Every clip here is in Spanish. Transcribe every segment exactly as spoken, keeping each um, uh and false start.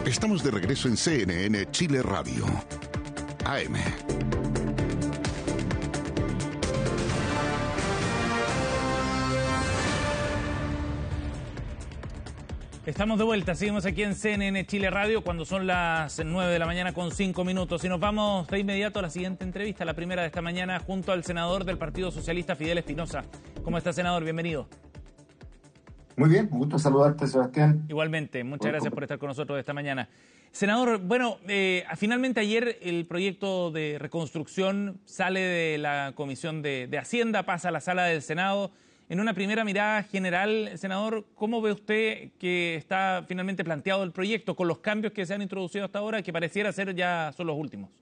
Estamos de regreso en C N N Chile Radio. A M. Estamos de vuelta, seguimos aquí en C N N Chile Radio cuando son las nueve de la mañana con cinco minutos y nos vamos de inmediato a la siguiente entrevista, la primera de esta mañana, junto al senador del Partido Socialista, Fidel Espinosa. ¿Cómo está, senador? Bienvenido. Muy bien, un gusto saludarte, Sebastián. Igualmente, muchas gracias por estar con nosotros esta mañana. Senador, bueno, eh, finalmente ayer el proyecto de reconstrucción sale de la Comisión de, de Hacienda, pasa a la Sala del Senado. En una primera mirada general, senador, ¿cómo ve usted que está finalmente planteado el proyecto con los cambios que se han introducido hasta ahora, que pareciera ser ya son los últimos?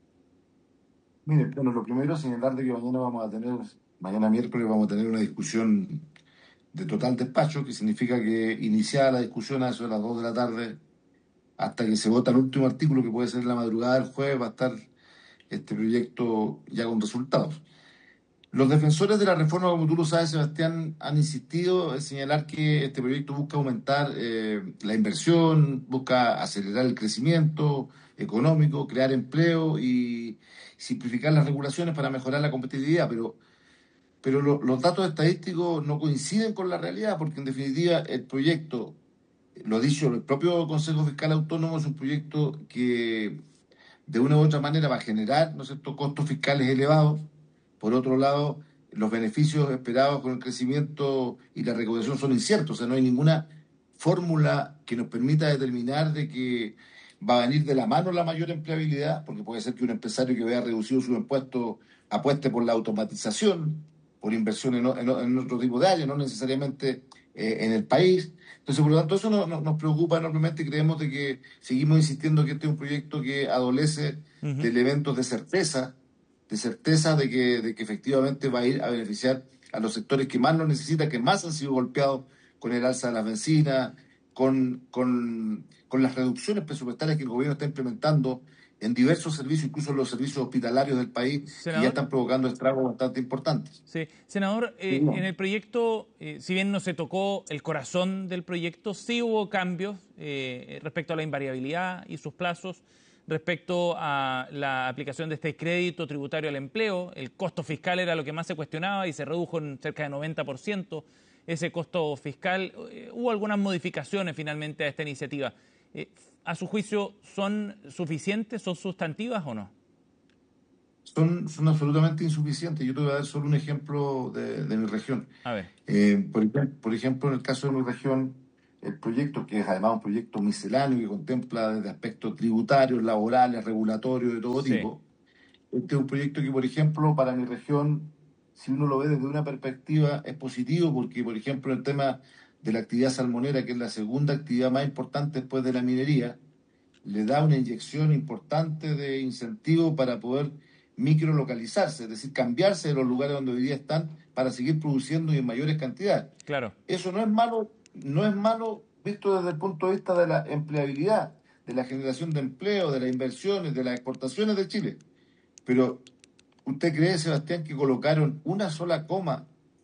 Mire, bueno, lo primero es señalar de que mañana vamos a tener, mañana miércoles vamos a tener una discusión de total despacho, que significa que iniciada la discusión a eso de las dos de la tarde, hasta que se vota el último artículo, que puede ser la madrugada del jueves, va a estar este proyecto ya con resultados. Los defensores de la reforma, como tú lo sabes, Sebastián, han insistido en señalar que este proyecto busca aumentar eh, la inversión, busca acelerar el crecimiento económico, crear empleo y simplificar las regulaciones para mejorar la competitividad, pero, pero lo, los datos estadísticos no coinciden con la realidad, porque en definitiva el proyecto, lo ha dicho el propio Consejo Fiscal Autónomo, es un proyecto que de una u otra manera va a generar, ¿no es cierto?, costos fiscales elevados. Por otro lado, los beneficios esperados con el crecimiento y la recaudación son inciertos. O sea, no hay ninguna fórmula que nos permita determinar de que va a venir de la mano la mayor empleabilidad, porque puede ser que un empresario que vea reducido su impuesto apueste por la automatización, por inversión en, en, en otro tipo de áreas, no necesariamente eh, en el país. Entonces, por lo tanto, eso no, no, nos preocupa enormemente y creemos de que seguimos insistiendo que este es un proyecto que adolece uh-huh. de elementos de certeza, de certeza de que, de que efectivamente va a ir a beneficiar a los sectores que más lo necesitan, que más han sido golpeados con el alza de las bencinas, con, con, con las reducciones presupuestarias que el gobierno está implementando en diversos servicios, incluso en los servicios hospitalarios del país, senador, que ya están provocando estragos bastante importantes. Sí, senador, eh, sí, no. en el proyecto, eh, si bien no se tocó el corazón del proyecto, sí hubo cambios eh, respecto a la invariabilidad y sus plazos, respecto a la aplicación de este crédito tributario al empleo. El costo fiscal era lo que más se cuestionaba y se redujo en cerca de noventa por ciento ese costo fiscal. Eh, hubo algunas modificaciones finalmente a esta iniciativa. Eh, ¿A su juicio son suficientes, son sustantivas o no? Son, son absolutamente insuficientes. Yo te voy a dar solo un ejemplo de, de mi región. A ver. Eh, por, por ejemplo, en el caso de mi región, el proyecto, que es además un proyecto misceláneo que contempla desde aspectos tributarios, laborales, regulatorios, de todo sí. tipo. Este es un proyecto que, por ejemplo, para mi región, si uno lo ve desde una perspectiva, es positivo porque, por ejemplo, el tema de la actividad salmonera, que es la segunda actividad más importante después de la minería, le da una inyección importante de incentivo para poder microlocalizarse, es decir, cambiarse de los lugares donde hoy día están para seguir produciendo y en mayores cantidades. Claro. Eso no es malo. No es malo visto desde el punto de vista de la empleabilidad, de la generación de empleo, de las inversiones, de las exportaciones de Chile. Pero, ¿usted cree, Sebastián, que colocaron una sola coma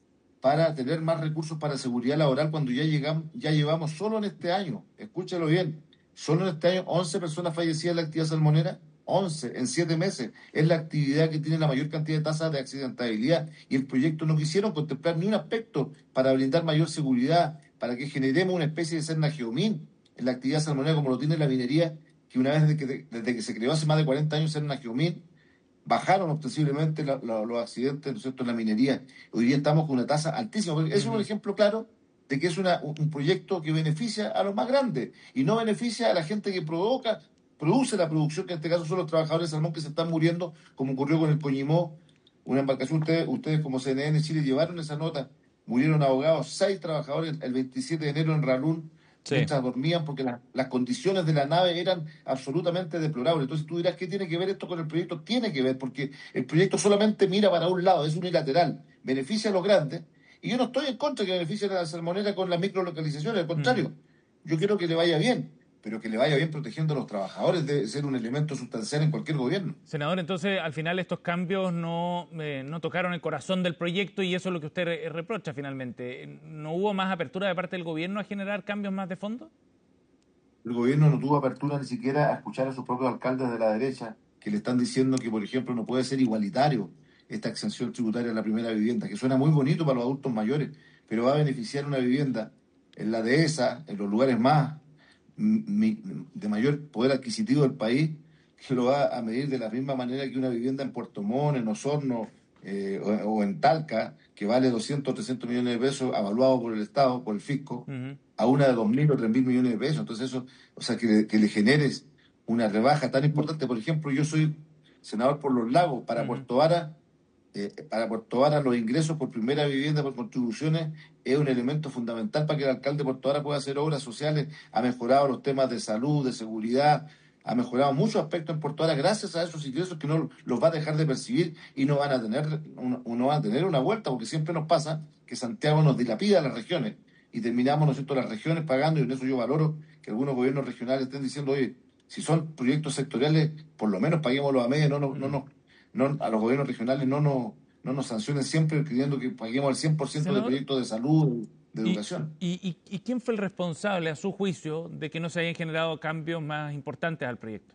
para tener más recursos para seguridad laboral cuando ya llegamos, ya llevamos solo en este año, escúchalo bien, solo en este año once personas fallecidas en la actividad salmonera? once en siete meses. Es la actividad que tiene la mayor cantidad de tasas de accidentabilidad y el proyecto no quisieron contemplar ni un aspecto para brindar mayor seguridad, para que generemos una especie de Cernageomín en la actividad salmonera como lo tiene la minería, que una vez desde que, desde que se creó hace más de cuarenta años Cernageomín, bajaron ostensiblemente la, la, los accidentes, ¿no es cierto?, en la minería. Hoy día estamos con una tasa altísima. Eso es un ejemplo claro de que es una, un proyecto que beneficia a los más grandes y no beneficia a la gente que provoca, produce la producción, que en este caso son los trabajadores de salmón que se están muriendo, como ocurrió con el Coñimó, una embarcación. Ustedes, ustedes como C N N Chile llevaron esa nota. Murieron ahogados seis trabajadores el veintisiete de enero en Ralún, sí. mientras dormían, porque la, las condiciones de la nave eran absolutamente deplorables. Entonces tú dirás, ¿qué tiene que ver esto con el proyecto? Tiene que ver, porque el proyecto solamente mira para un lado, es unilateral, beneficia a los grandes, y yo no estoy en contra de que beneficien a la salmonera con las microlocalizaciones, al contrario, mm. yo quiero que le vaya bien, pero que le vaya bien protegiendo a los trabajadores debe ser un elemento sustancial en cualquier gobierno. Senador, entonces al final estos cambios no, eh, no tocaron el corazón del proyecto y eso es lo que usted re reprocha finalmente. ¿No hubo más apertura de parte del gobierno a generar cambios más de fondo? el gobierno no tuvo apertura ni siquiera a escuchar a sus propios alcaldes de la derecha que le están diciendo que, por ejemplo, no puede ser igualitario esta exención tributaria a la primera vivienda, que suena muy bonito para los adultos mayores, pero va a beneficiar una vivienda en la dehesa, en los lugares más mi, de mayor poder adquisitivo del país, que lo va a medir de la misma manera que una vivienda en Puerto Montt, en Osorno eh, o, o en Talca, que vale doscientos o trescientos millones de pesos, avaluado por el Estado, por el fisco, uh-huh. a una de dos mil o tres mil millones de pesos. Entonces eso, o sea, que, que le generes una rebaja tan importante. Por ejemplo, yo soy senador por Los Lagos, para uh-huh. Puerto Vara, eh, para Puerto Vara los ingresos por primera vivienda, por contribuciones, es un elemento fundamental para que el alcalde de Puerto Vara pueda hacer obras sociales. Ha mejorado los temas de salud, de seguridad, ha mejorado muchos aspectos en Puerto Vara gracias a esos ingresos que no los va a dejar de percibir y no van a tener, no van a tener una vuelta, porque siempre nos pasa que Santiago nos dilapida las regiones y terminamos, ¿no es cierto?, las regiones pagando, y en eso yo valoro que algunos gobiernos regionales estén diciendo, oye, si son proyectos sectoriales, por lo menos paguémoslo a media, no, no, no, no, no, a los gobiernos regionales no nos, no nos sancionen siempre creyendo que paguemos el cien por ciento de proyectos de salud, de educación. ¿Y, y, y quién fue el responsable, a su juicio, de que no se hayan generado cambios más importantes al proyecto?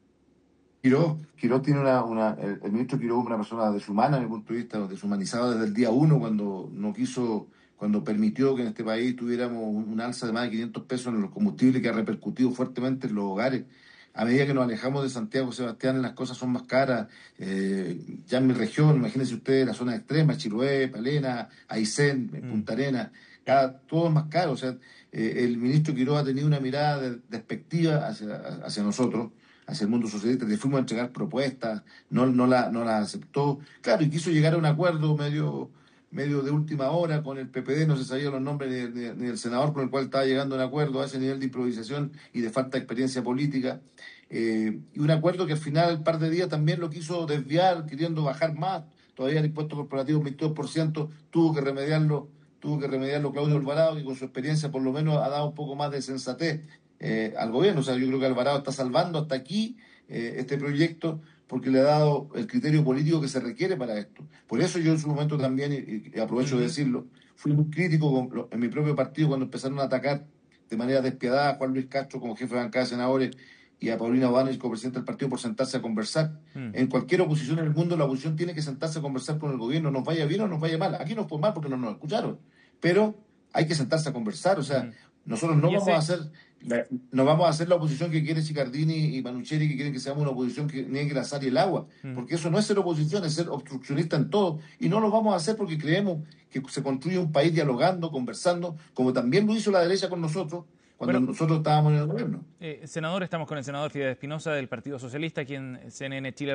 Quiró, Quiró tiene una, una el, el ministro Quiró es una persona deshumana, desde mi punto de vista, deshumanizada desde el día uno, cuando no quiso, cuando permitió que en este país tuviéramos un alza de más de quinientos pesos en los combustibles, que ha repercutido fuertemente en los hogares. A medida que nos alejamos de Santiago, Sebastián, las cosas son más caras. Eh, ya en mi región, imagínense ustedes, la zona extrema, Chiloé, Palena, Aysén, mm. Punta Arenas, cada, todo es más caro. O sea, eh, el ministro Quiró ha tenido una mirada de, despectiva hacia, hacia nosotros, hacia el mundo socialista. Le fuimos a entregar propuestas, no, no, la, no la aceptó. Claro, y quiso llegar a un acuerdo medio, medio de última hora con el P P D, no se sabían los nombres ni, ni, ni del senador con el cual estaba llegando a un acuerdo a ese nivel de improvisación y de falta de experiencia política. Eh, y un acuerdo que al final, un par de días, también lo quiso desviar, queriendo bajar más. Todavía el impuesto corporativo veintidós por ciento, tuvo que remediarlo, tuvo que remediarlo Claudio Alvarado, que con su experiencia por lo menos ha dado un poco más de sensatez eh, al gobierno. O sea, yo creo que Alvarado está salvando hasta aquí eh, este proyecto porque le ha dado el criterio político que se requiere para esto. Por eso yo en su momento también, y, y aprovecho uh-huh. de decirlo, fui muy crítico con lo, en mi propio partido cuando empezaron a atacar de manera despiadada a Juan Luis Castro como jefe de bancada de senadores y a Paulina O'Donnell, copresidente del partido, por sentarse a conversar. Mm. En cualquier oposición en el mundo, la oposición tiene que sentarse a conversar con el gobierno, nos vaya bien o nos vaya mal. Aquí nos fue mal porque no nos escucharon, pero hay que sentarse a conversar. O sea, mm. nosotros no vamos ese... a hacer la, no vamos a hacer la oposición que quiere Cicardini y Manucheri, que quieren que seamos una oposición que niegue la sal y el agua, mm. porque eso no es ser oposición, es ser obstruccionista en todo, y no lo vamos a hacer porque creemos que se construye un país dialogando, conversando, como también lo hizo la derecha con nosotros, cuando bueno, nosotros estábamos en el gobierno. Eh, senador, estamos con el senador Fidel Espinosa del Partido Socialista, aquí en C N N Chile.